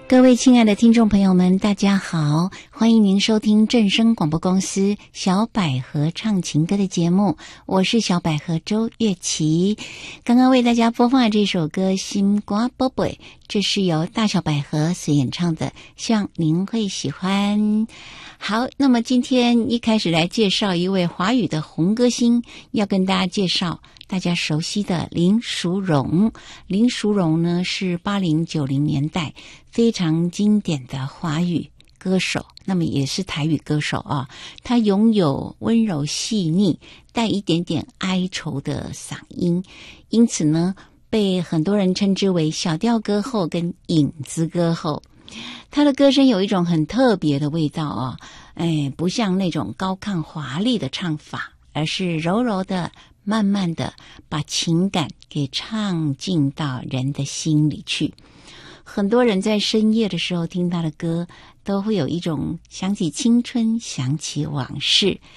各位亲爱的听众朋友们，大家好，欢迎您收听正声广播公司小百合唱情歌的节目，我是小百合周月琪。刚刚为大家播放的这首歌《心瓜宝贝》，这是由大小百合所演唱的，希望您会喜欢。好，那么今天一开始来介绍一位华语的红歌星，要跟大家介绍大家熟悉的林淑荣。林淑荣呢是80、90年代非常经典的华语歌手，那么也是台语歌手啊。他拥有温柔细腻、带一点点哀愁的嗓音，因此呢，被很多人称之为小调歌后跟影子歌后。他的歌声有一种很特别的味道啊，不像那种高亢华丽的唱法，而是柔柔的、慢慢的把情感给唱进到人的心里去。很多人在深夜的时候听他的歌，都会有一种想起青春、想起往事，